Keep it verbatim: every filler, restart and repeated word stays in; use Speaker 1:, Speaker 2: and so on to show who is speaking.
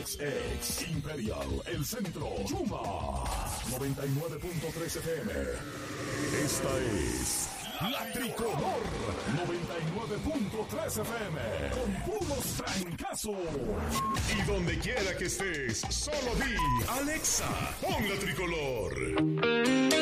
Speaker 1: Ex, ex, Imperial, El Centro, Chuma, noventa y nueve punto tres F M. Esta es La Tricolor, noventa y nueve punto tres F M, con puros trancazos. Y donde quiera que estés, solo di, Alexa, pon La Tricolor.